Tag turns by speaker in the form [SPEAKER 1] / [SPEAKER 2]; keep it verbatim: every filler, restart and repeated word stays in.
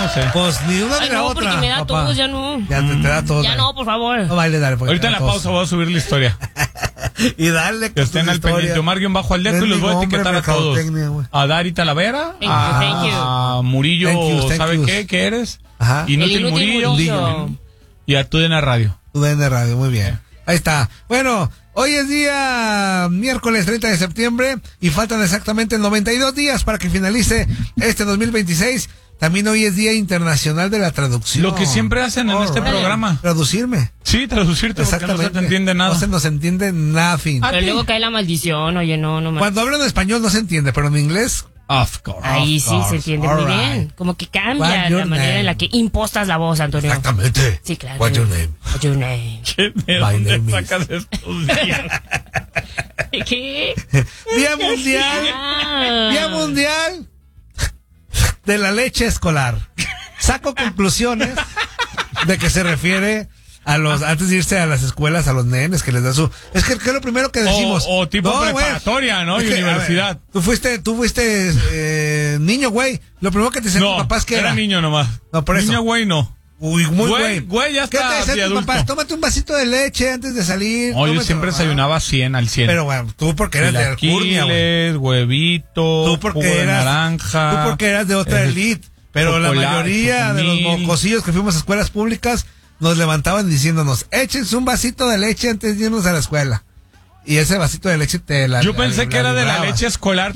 [SPEAKER 1] no sé.
[SPEAKER 2] Pues ni una ni
[SPEAKER 3] Ay,
[SPEAKER 2] la
[SPEAKER 3] no,
[SPEAKER 2] otra.
[SPEAKER 3] porque me da
[SPEAKER 2] papá.
[SPEAKER 3] tos, ya no.
[SPEAKER 2] Ya te, te da tos.
[SPEAKER 3] Ya
[SPEAKER 2] dale.
[SPEAKER 3] no, por favor.
[SPEAKER 2] No baile, dale. porque
[SPEAKER 1] Ahorita
[SPEAKER 2] te
[SPEAKER 1] en
[SPEAKER 2] da
[SPEAKER 1] la
[SPEAKER 2] tos.
[SPEAKER 1] pausa voy a subir la historia.
[SPEAKER 2] Y dale.
[SPEAKER 1] Que estén al pendiente. Omar guión bajo Aldeco y los voy a etiquetar a todos. A Dari Talavera,
[SPEAKER 3] Thank you,
[SPEAKER 1] a,
[SPEAKER 3] thank you.
[SPEAKER 1] a Murillo,
[SPEAKER 2] Thank you, thank
[SPEAKER 1] ¿sabe
[SPEAKER 2] you.
[SPEAKER 1] qué? ¿Qué eres?
[SPEAKER 2] Ajá.
[SPEAKER 1] Inútil,
[SPEAKER 3] El inútil
[SPEAKER 1] Murillo.
[SPEAKER 3] Murillo.
[SPEAKER 1] Y a Tudena Radio.
[SPEAKER 2] U D N Radio, muy bien. Ahí está. Bueno, hoy es día miércoles treinta de septiembre y faltan exactamente noventa y dos días para que finalice este dos mil veintiséis. También hoy es Día Internacional de la Traducción.
[SPEAKER 1] Lo que siempre hacen en
[SPEAKER 2] All
[SPEAKER 1] este
[SPEAKER 2] right.
[SPEAKER 1] programa.
[SPEAKER 2] Traducirme.
[SPEAKER 1] Sí, traducirte porque no se te entiende nada.
[SPEAKER 2] No se nos entiende nothing.
[SPEAKER 1] Ah,
[SPEAKER 3] Pero
[SPEAKER 1] ti?
[SPEAKER 3] luego cae la maldición, oye, no, no más.
[SPEAKER 2] Cuando hablan español no se entiende, pero en inglés...
[SPEAKER 1] Of course.
[SPEAKER 3] Ahí
[SPEAKER 1] of
[SPEAKER 3] sí
[SPEAKER 1] course.
[SPEAKER 3] se entiende
[SPEAKER 2] All
[SPEAKER 3] muy
[SPEAKER 2] right.
[SPEAKER 3] bien. Como que cambia
[SPEAKER 2] What's
[SPEAKER 3] la
[SPEAKER 2] your
[SPEAKER 3] manera
[SPEAKER 2] name?
[SPEAKER 3] en la que impostas la voz, Antonio.
[SPEAKER 2] Exactamente.
[SPEAKER 3] Sí, claro.
[SPEAKER 2] What's your name?
[SPEAKER 3] What's your name?
[SPEAKER 1] ¿Qué? ¿De
[SPEAKER 2] My
[SPEAKER 1] dónde
[SPEAKER 2] name is-
[SPEAKER 1] sacas estos días?
[SPEAKER 3] ¿Qué?
[SPEAKER 2] Día Mundial.
[SPEAKER 3] Ah.
[SPEAKER 2] Día Mundial de la Leche Escolar. Saco conclusiones de que se refiere a los, antes de irse a las escuelas, a los nenes que les da su, es que, ¿qué es lo primero que decimos?
[SPEAKER 1] O, o tipo
[SPEAKER 2] No, güey.
[SPEAKER 1] preparatoria, ¿no?
[SPEAKER 2] Es
[SPEAKER 1] Y
[SPEAKER 2] que, a ver,
[SPEAKER 1] universidad.
[SPEAKER 2] tú fuiste, tú fuiste eh, niño, güey. Lo primero que te decían
[SPEAKER 1] No,
[SPEAKER 2] tus papás que
[SPEAKER 1] era
[SPEAKER 2] era.
[SPEAKER 1] niño nomás.
[SPEAKER 2] No, por eso.
[SPEAKER 1] Niño, güey, no.
[SPEAKER 2] Uy, muy
[SPEAKER 1] Güey,
[SPEAKER 2] güey.
[SPEAKER 1] güey, ya
[SPEAKER 2] ¿Qué
[SPEAKER 1] está
[SPEAKER 2] te decían
[SPEAKER 1] de
[SPEAKER 2] tus
[SPEAKER 1] adulto.
[SPEAKER 2] papás? Tómate un vasito de leche antes de salir.
[SPEAKER 1] No, yo
[SPEAKER 2] tómate-
[SPEAKER 1] siempre desayunaba cien al cien.
[SPEAKER 2] Pero bueno, tú porque eras de Alcurnia, güey.
[SPEAKER 1] Chilaquiles, huevito,
[SPEAKER 2] Tú
[SPEAKER 1] jugo
[SPEAKER 2] porque
[SPEAKER 1] de
[SPEAKER 2] eras,
[SPEAKER 1] naranja.
[SPEAKER 2] tú porque eras de otra
[SPEAKER 1] eh,
[SPEAKER 2] elite. Pero la
[SPEAKER 1] chocolate,
[SPEAKER 2] mayoría de los
[SPEAKER 1] chocomil.
[SPEAKER 2] mocosillos que fuimos a escuelas públicas nos levantaban diciéndonos, échense un vasito de leche antes de irnos a la escuela. Y ese vasito de leche te la
[SPEAKER 1] Yo pensé
[SPEAKER 2] la-
[SPEAKER 1] que era
[SPEAKER 2] la
[SPEAKER 1] de la
[SPEAKER 2] librabas.
[SPEAKER 1] leche escolar.